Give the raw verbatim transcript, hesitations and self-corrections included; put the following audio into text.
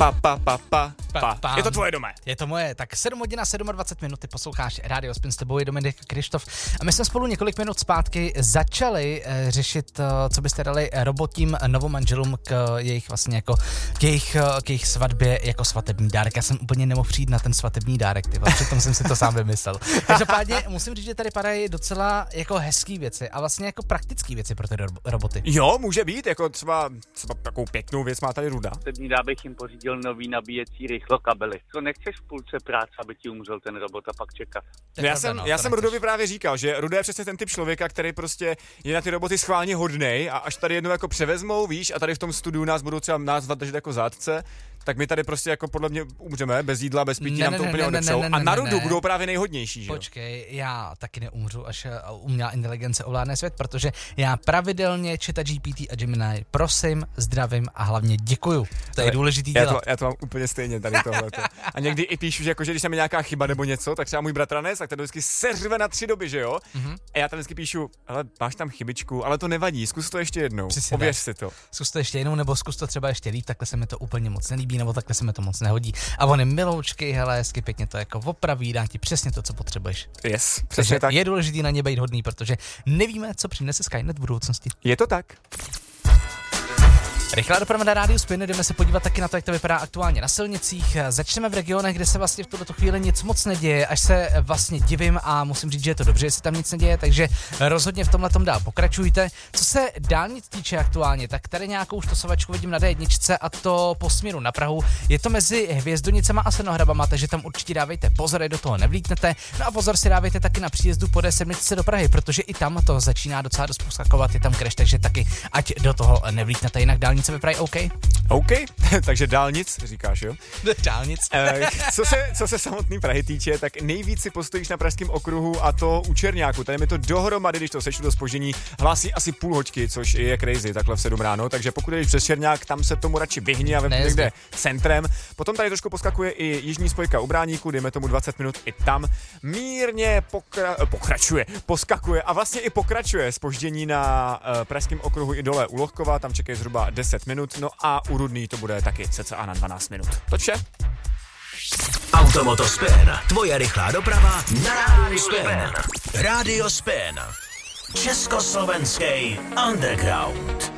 pa, pa, pa, pa, pa, pa. Je to tvoje doma. Je to moje. Tak sedm hodin a dvacet sedm minut, ty posloucháš Rádio Spin, s tebou je Dominik Krištof. A my jsme spolu několik minut zpátky začali uh, řešit, uh, co byste dali robotím novomanželům k jejich vlastně jako, k jejich, uh, k jejich svatbě jako svatební dárek. Já jsem úplně nemohl přijít na ten svatební dárek, ty, přitom jsem si to sám vymyslel. Každopádně musím říct, že tady padají docela jako hezký věci a vlastně jako praktický věci pro ty ro- roboty. Jo, může být, jako třeba, třeba takovou pěknou věc má tady Ruda. Svatební dár bych jim pořídil nový nabíjecí rychlokabely. Co nechceš v půlce práce, aby ti umřel ten robot a pak čekat. Já jsem, no, já jsem Rudovi právě říkal, že Ruda je přesně ten typ člověka, který prostě je na ty roboty schválně hodnej a až tady jednou jako převezmou, víš, a tady v tom studiu nás budou třeba názvat držet jako zátce, tak my tady prostě jako podle mě umřeme, bez jídla, bez pití, ne, nám to ne, úplně ne, odepřou. ne, ne, A na Rudu ne. budou právě nejhodnější, že jo? Počkej, já taky neumřu, až umělá inteligence ovládne svět, protože já pravidelně ChatGPT a Gemini prosím, zdravím a hlavně děkuju. To je Ale důležitý já dělat. to, já to mám úplně stejně tady tohleto. A někdy i píšu, že, jako, že když tam je nějaká chyba nebo něco, tak třeba můj bratranec, tak ten vždycky seřve na tři doby, že jo? Mm-hmm. A já tam vždycky píšu, ale máš tam chybičku, ale to nevadí, zkus to ještě jednou. Přesně Ověř tak. si to. Zkus to ještě jednou, nebo zkus to třeba ještě líp, takhle se mi to úplně moc nelíbí, nebo takhle se mi to moc nehodí. A on je miloučky, hele, hezky pěkně to jako opraví, dá ti přesně to, co potřebuješ. Yes, Takže přesně tak. je důležitý na ně být hodný, protože nevíme, co přinese Skynet v budoucnosti. Je to tak. Rychlá doprava na Rádiu Spin, jdeme se podívat taky na to, jak to vypadá aktuálně na silnicích. Začneme v regionech, kde se vlastně v tuto chvíli nic moc neděje, až se vlastně divím a musím říct, že je to dobře, jestli tam nic neděje, takže rozhodně v tomhletom dál pokračujte. Co se dálnic týče aktuálně, tak tady nějakou štosovačku vidím na D jedna a to po směru na Prahu. Je to mezi Hvězdonicema a Senohrabama, takže tam určitě dávejte pozor, do toho nevlítnete. No a pozor si dávejte taky na příjezdu po D sedm do Prahy, protože i tam to začíná docela dost poskakovat, je tam crash, takže taky ať do toho nevlítnete, jinak dálnice vypadají OK. OK, takže dálnic, říkáš, jo? Dálnic. E, co se, co se samotný Prahy týče, tak nejvíc si postojíš na pražském okruhu a to u Černáku. Tady mi to dohromady, když to sešlo do zpoždění, hlásí asi půl hoďky, což je crazy, takhle v sedm ráno, takže pokud jdeš přes Černák, tam se tomu radši vyhni a vem někde centrem. Potom tady trošku poskakuje i jižní spojka u Bráníku, dejme tomu dvacet minut i tam. Mírně pokra- pokračuje, poskakuje a vlastně i pokračuje zpoždění na uh, pražském okruhu i dole u Lohkova, tam čekají zhruba deset minut, no a u Rudný to bude taky cca na dvanáct minut. To vše? Automoto Spin, tvoje rychlá doprava na Rádiu Spin. Rádio Spin, československý underground.